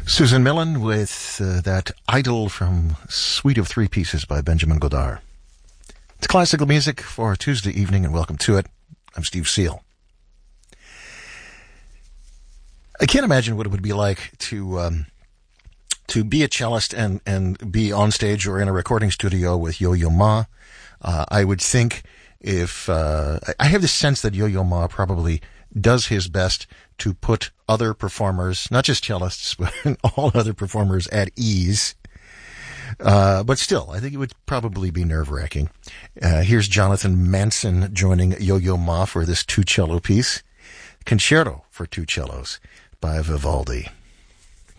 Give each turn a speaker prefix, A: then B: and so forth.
A: Susan Millen with that Idol from Suite of Three Pieces by Benjamin Godard. It's classical music for a Tuesday evening, and welcome to it. I'm Steve Seal. I can't imagine what it would be like to be a cellist and be on stage or in a recording studio with Yo-Yo Ma. I would think if I have this sense that Yo-Yo Ma probably does his best to put other performers, not just cellists, but all other performers at ease. But still, I think it would probably be nerve-wracking. Here's Jonathan Manson joining Yo-Yo Ma for this two-cello piece, Concerto for Two Cellos by Vivaldi.